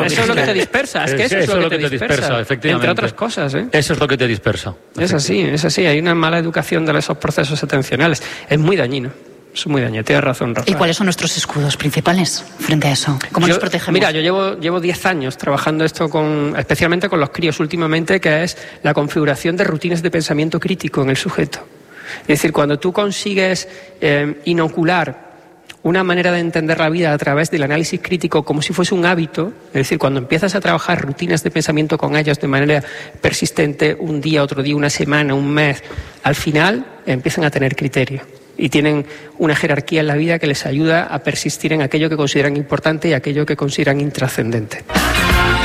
eso es lo que te dispersa. Es que eso es lo que te dispersa, efectivamente. Entre otras cosas, ¿eh? Eso es lo que te dispersa. Es así. Hay una mala educación de esos procesos atencionales. Es muy dañino. Es muy dañino. Tienes razón, Rafael. ¿Y cuáles son nuestros escudos principales frente a eso? ¿Cómo nos protegemos? Mira, yo llevo 10 años trabajando esto especialmente con los críos últimamente, que es la configuración de rutinas de pensamiento crítico en el sujeto. Es decir, cuando tú consigues inocular una manera de entender la vida a través del análisis crítico como si fuese un hábito, es decir, cuando empiezas a trabajar rutinas de pensamiento con ellos de manera persistente, un día, otro día, una semana, un mes, al final empiezan a tener criterio y tienen una jerarquía en la vida que les ayuda a persistir en aquello que consideran importante y aquello que consideran intrascendente.